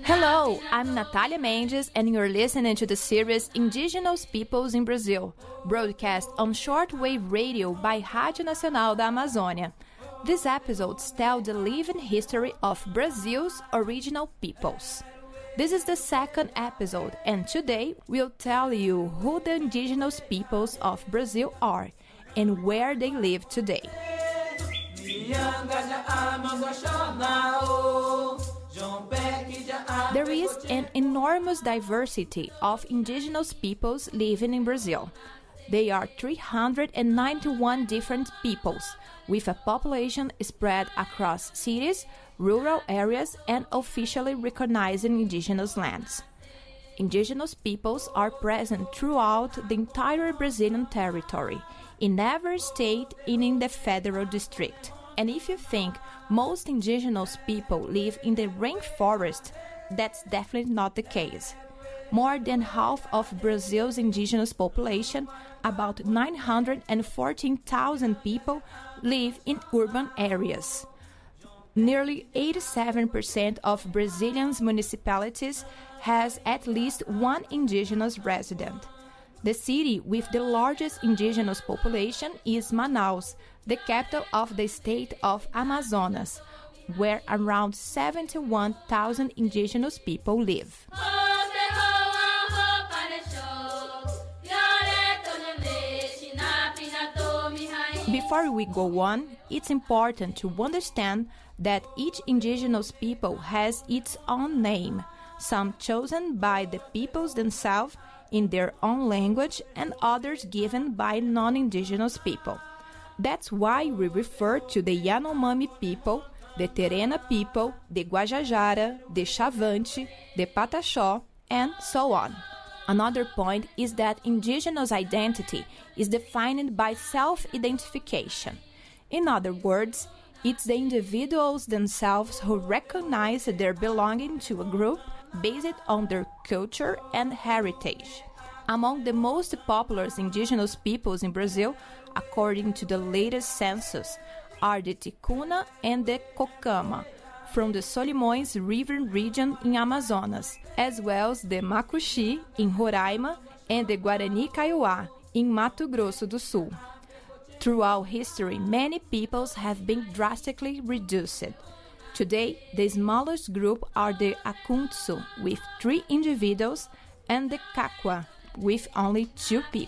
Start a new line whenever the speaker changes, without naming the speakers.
Hello, I'm Natalia Mendes and you're listening to the series Indigenous Peoples in Brazil, broadcast on shortwave radio by Rádio Nacional da Amazônia. These episodes tell the living history of Brazil's original peoples. This is the second episode, and today we'll tell you who the indigenous peoples of Brazil are and where they live today. There is an enormous diversity of indigenous peoples living in Brazil. They are 391 different peoples, with a population spread across cities, rural areas, and officially recognized indigenous lands. Indigenous peoples are present throughout the entire Brazilian territory, in every state and in the federal district. And if you think most indigenous people live in the rainforest, that's definitely not the case. More than half of Brazil's indigenous population, about 914,000 people, live in urban areas. Nearly 87% of Brazilian municipalities has at least one indigenous resident. The city with the largest indigenous population is Manaus, the capital of the state of Amazonas, where around 71,000 indigenous people live. Before we go on, it's important to understand that each indigenous people has its own name, some chosen by the peoples themselves in their own language and others given by non-indigenous people. That's why we refer to the Yanomami people, the Terena people, the Guajajara, the Chavante, the Pataxó, and so on. Another point is that indigenous identity is defined by self-identification. In other words, it's the individuals themselves who recognize their belonging to a group based on their culture and heritage. Among the most popular indigenous peoples in Brazil, according to the latest census, are the Ticuna and the Cocama, from the Solimões River region in Amazonas, as well as the Macuxi in Roraima and the Guarani Kaiowá in Mato Grosso do Sul. Throughout history, many peoples have been drastically reduced. Today, the smallest group are the Akuntsu, with 3 individuals, and the Kakwa, with only 2 people.